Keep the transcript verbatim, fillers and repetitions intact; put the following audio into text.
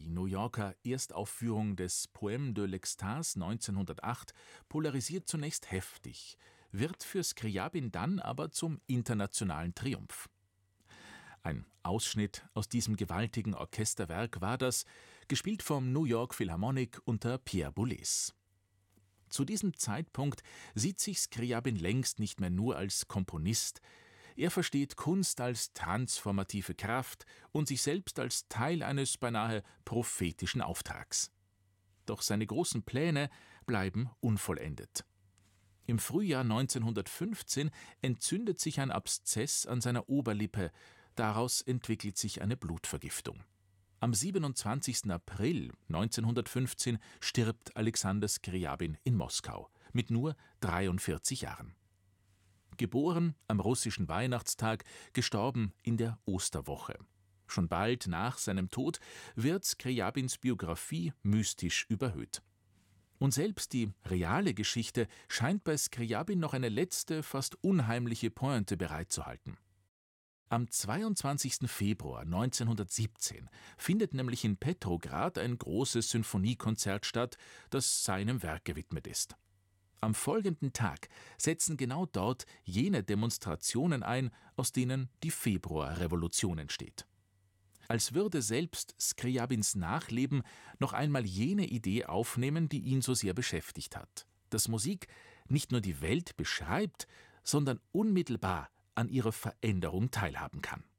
New Yorker Erstaufführung des Poème de l'Extase neunzehnhundertacht polarisiert zunächst heftig, wird für Skrjabin dann aber zum internationalen Triumph. Ein Ausschnitt aus diesem gewaltigen Orchesterwerk war das, gespielt vom New York Philharmonic unter Pierre Boulez. Zu diesem Zeitpunkt sieht sich Skrjabin längst nicht mehr nur als Komponist. Er versteht Kunst als transformative Kraft und sich selbst als Teil eines beinahe prophetischen Auftrags. Doch seine großen Pläne bleiben unvollendet. Im Frühjahr neunzehnhundertfünfzehn entzündet sich ein Abszess an seiner Oberlippe, daraus entwickelt sich eine Blutvergiftung. Am siebenundzwanzigsten April neunzehnhundertfünfzehn stirbt Alexander Skrjabin in Moskau mit nur dreiundvierzig Jahren. Geboren am russischen Weihnachtstag, gestorben in der Osterwoche. Schon bald nach seinem Tod wird Skrjabins Biografie mystisch überhöht. Und selbst die reale Geschichte scheint bei Skrjabin noch eine letzte, fast unheimliche Pointe bereitzuhalten. Am zweiundzwanzigsten Februar neunzehnhundertsiebzehn findet nämlich in Petrograd ein großes Sinfoniekonzert statt, das seinem Werk gewidmet ist. Am folgenden Tag setzen genau dort jene Demonstrationen ein, aus denen die Februarrevolution entsteht. Als würde selbst Skrjabins Nachleben noch einmal jene Idee aufnehmen, die ihn so sehr beschäftigt hat, dass Musik nicht nur die Welt beschreibt, sondern unmittelbar an ihrer Veränderung teilhaben kann.